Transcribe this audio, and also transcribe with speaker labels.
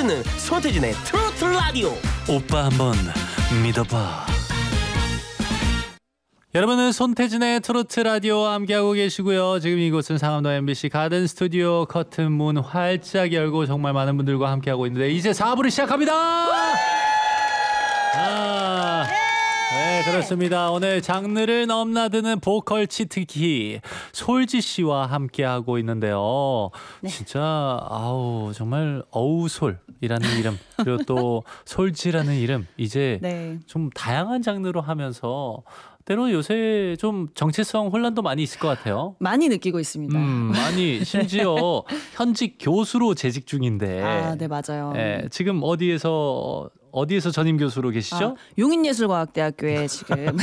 Speaker 1: 듣는 손태진의 트로트 라디오.
Speaker 2: 오빠 한번 믿어봐. 여러분은 손태진의 트로트 라디오와 함께하고 계시고요. 지금 이곳은 상암동 MBC 가든 스튜디오 커튼 문 활짝 열고 정말 많은 분들과 함께하고 있는데 이제 4부를 시작합니다. 네, 그렇습니다. 오늘 장르를 넘나드는 보컬 치트키 솔지 씨와 함께하고 있는데요.
Speaker 3: 네.
Speaker 2: 진짜 정말 어우솔이라는 이름 그리고 또 솔지라는 이름 이제
Speaker 3: 네.
Speaker 2: 좀 다양한 장르로 하면서 때로 요새 좀 정체성 혼란도 많이 있을 것 같아요.
Speaker 3: 많이 느끼고 있습니다.
Speaker 2: 많이 심지어 현직 교수로 재직 중인데.
Speaker 3: 네, 맞아요.
Speaker 2: 지금 어디에서 전임 교수로 계시죠?
Speaker 3: 용인예술과학대학교에 지금